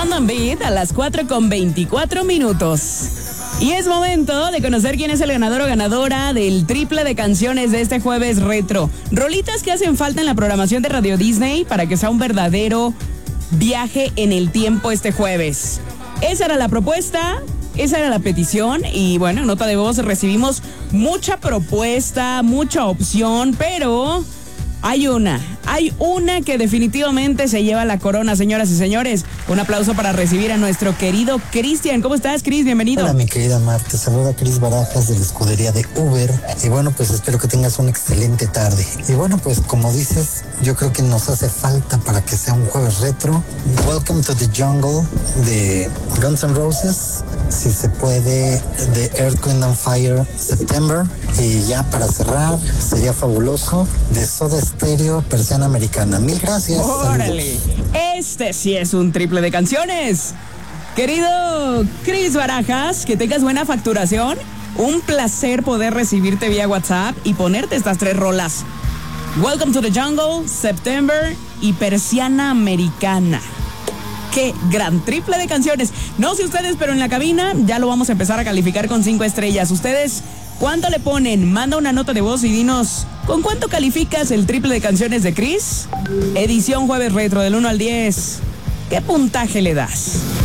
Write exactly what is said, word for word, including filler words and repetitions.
London Beat a las cuatro con veinticuatro minutos. Y es momento de conocer quién es el ganador o ganadora del triple de canciones de este jueves retro. Rolitas que hacen falta en la programación de Radio Disney para que sea un verdadero viaje en el tiempo este jueves. Esa era la propuesta, esa era la petición y bueno, en nota de voz recibimos mucha propuesta, mucha opción, pero hay una, hay una que definitivamente se lleva la corona, señoras y señores. Un aplauso para recibir a nuestro querido Cristian. ¿Cómo estás, Cris? Bienvenido. Hola, mi querida Mar. Te saluda Cris Barajas de la escudería de Uber. Y bueno, pues espero que tengas una excelente tarde. Y bueno, pues como dices, yo creo que nos hace falta para que sea un jueves retro. Welcome to the Jungle de Guns N' Roses. Si se puede, de Earth, Wind and Fire, September. Y ya para cerrar, sería fabuloso, de Soda Stereo, Persiana Americana. Mil gracias. ¡Órale! Saludos. Este sí es un triple de canciones. Querido Cris Barajas, que tengas buena facturación. Un placer poder recibirte vía WhatsApp y ponerte estas tres rolas. Welcome to the Jungle, September y Persiana Americana. ¡Qué gran triple de canciones! No sé ustedes, pero en la cabina ya lo vamos a empezar a calificar con cinco estrellas. ¿Ustedes cuánto le ponen? Manda una nota de voz y dinos, ¿con cuánto calificas el triple de canciones de Cris? Edición Jueves Retro del uno al diez. ¿Qué puntaje le das?